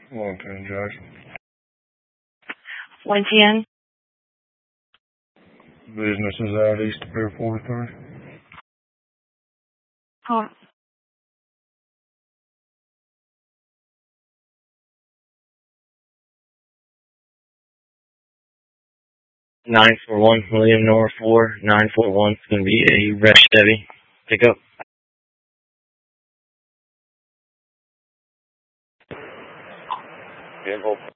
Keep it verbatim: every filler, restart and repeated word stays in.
one ten Jackson. one ten. Business is out east of Pier forty-three. Hold on. nine four one, William Nora four, nine four one. It's going to be a red Chevy pickup. Vehicle